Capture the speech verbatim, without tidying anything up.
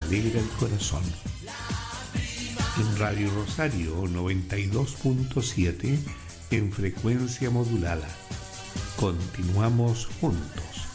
alegra el corazón. En Radio Rosario noventa y dos punto siete en frecuencia modulada. Continuamos juntos.